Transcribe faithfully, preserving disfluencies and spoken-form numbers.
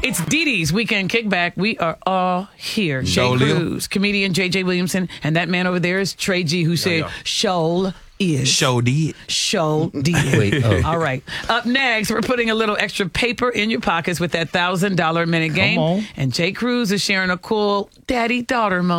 It's Dee Dee's Weekend Kickback. We are all here. Jay Show Cruz, comedian J J Williamson, and that man over there is Trey G, who said, yeah. Show is. Show did. Show did. Wait, oh. All right. Up next, we're putting a little extra paper in your pockets with that one thousand dollars minute game. on. And Jay Cruz is sharing a cool daddy-daughter moment.